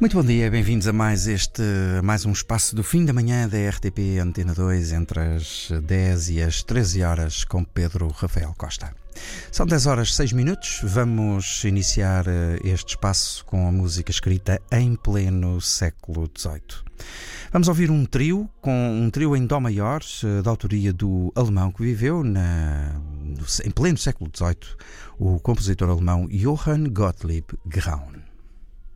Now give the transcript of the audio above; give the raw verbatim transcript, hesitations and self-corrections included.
Muito bom dia, bem-vindos a mais este, a mais um espaço do fim da manhã da R T P Antena dois, entre as dez e as treze horas, com Pedro Rafael Costa. São dez horas seis minutos, vamos iniciar este espaço com a música escrita em pleno século dezoito. Vamos ouvir um trio, com um trio em dó maior, da autoria do alemão que viveu na, em pleno século dezoito, o compositor alemão Johann Gottlieb Graun.